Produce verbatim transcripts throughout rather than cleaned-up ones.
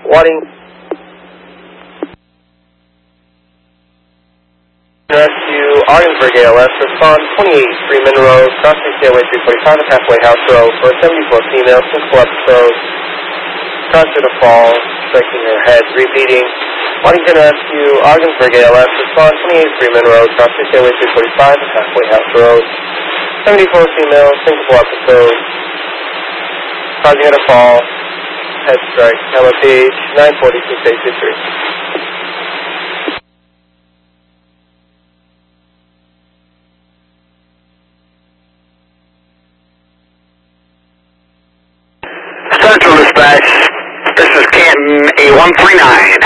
Wadding. Rescue, Ogdensburg A L S, respond twenty-eight Freeman Road, crossing Stairway three forty-five at Halfway House Road for a seventy-four female, simple episode, caused her to fall, striking her head, repeating. Waddington Rescue, Ogdensburg A L S, respond twenty-eight Freeman Road, crossing Stairway three forty-five at Halfway House Road, seventy-four female, simple episode, causing her to fall, head strike, L F H, nine forty-six eighty-three. Central Dispatch, this is Canton A one three nine.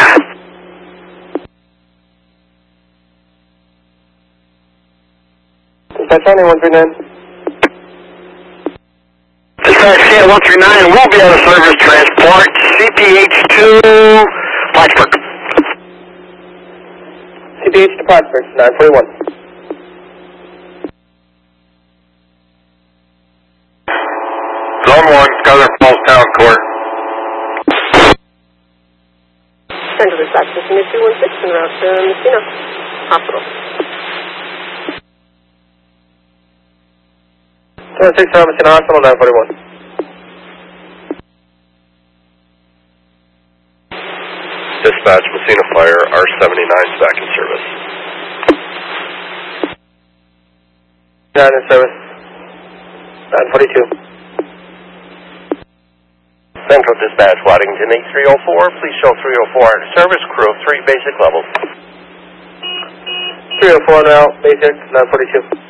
Dispatch on A one three nine. Dispatch Canton one three nine will be out of service transport, C P H to Plattsburgh. C P H to Plattsburgh, nine forty-one. Zone one, Southern Falls Town Court. Central Dispatch, Messina two one six en route to Messina Hospital. two one six, Messina Hospital, nine forty-one. Dispatch, Messina Fire, R seventy-nine is back in service. nine in service, nine forty-two. Central Dispatch, Waddington eight three oh four, please show three oh four out of service, crew of three, basic level. three oh four now, basic, nine forty-two.